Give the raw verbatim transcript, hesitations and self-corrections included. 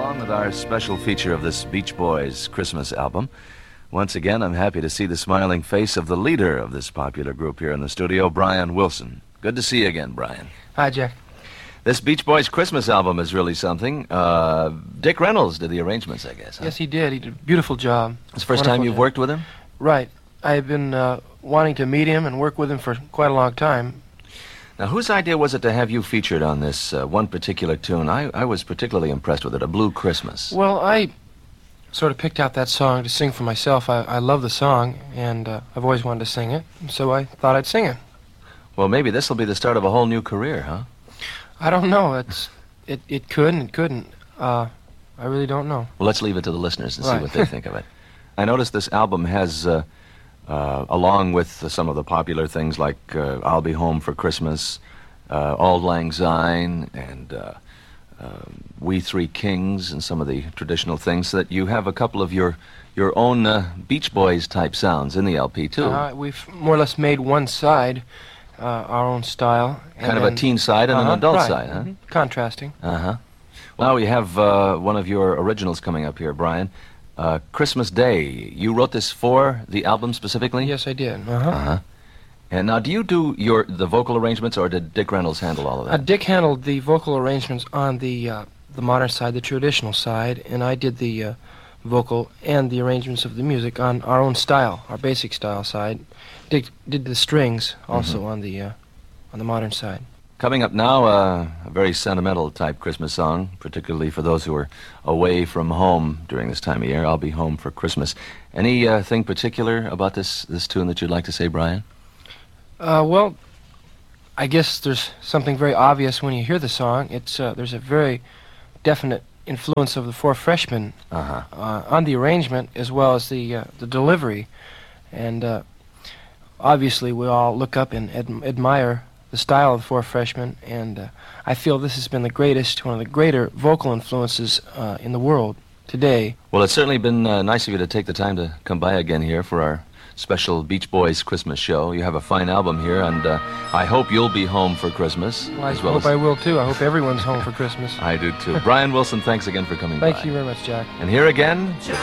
along with our special feature of this Beach Boys Christmas album. Once again, I'm happy to see the smiling face of the leader of this popular group here in the studio, Brian Wilson. Good to see you again, Brian. Hi, Jack. This Beach Boys Christmas album is really something. Uh, Dick Reynolds did the arrangements, I guess. Huh? Yes, he did. He did a beautiful job. It's the first Wonderful time you've job. worked with him? Right. I've been uh, wanting to meet him and work with him for quite a long time. Now, whose idea was it to have you featured on this uh, one particular tune? I, I was particularly impressed with it, A Blue Christmas. Well, I sort of picked out that song to sing for myself. I, I love the song, and uh, I've always wanted to sing it, so I thought I'd sing it. Well, maybe this will be the start of a whole new career, huh? I don't know. It's it, it could and it couldn't. Uh, I really don't know. Well, let's leave it to the listeners and Right. see what they think of it. I noticed this album has, uh, uh, along with uh, some of the popular things like uh, I'll Be Home for Christmas, uh, Auld Lang Syne, and uh, uh, We Three Kings, and some of the traditional things, that you have a couple of your your own uh, Beach Boys type sounds in the L P, too. Uh, we've more or less made one side uh, our own style. and kind of a then- teen side and Uh-huh, an adult right. side, huh? Mhm. Contrasting. Uh-huh. Now we have uh, one of your originals coming up here, Brian. Uh, Christmas Day. You wrote this for the album specifically? Yes, I did. Uh-huh. Uh-huh. And now, do you do your the vocal arrangements, or did Dick Reynolds handle all of Uh, that? Dick handled the vocal arrangements on the uh, the modern side, the traditional side, and I did the uh, vocal and the arrangements of the music on our own style, our basic style side. Dick did the strings also Mm-hmm. on the uh, on the modern side. Coming up now, uh, a very sentimental type Christmas song, particularly for those who are away from home during this time of year. I'll Be Home for Christmas. Any uh, thing particular about this this tune that you'd like to say, Brian? Uh, well, I guess there's something very obvious when you hear the song. It's uh, there's a very definite influence of the Four Freshmen Uh-huh. uh, on the arrangement as well as the uh, the delivery, and uh, obviously we all look up and ad- admire the style of the Four Freshmen, and uh, I feel this has been the greatest, one of the greater vocal influences uh, in the world today. Well, it's certainly been uh, nice of you to take the time to come by again here for our special Beach Boys Christmas show. You have a fine album here, and uh, I hope you'll be home for Christmas. Well, I as well hope as I will too. I hope everyone's home for Christmas. I do too. Brian Wilson, thanks again for coming by. Thank you very much, Jack. And here again,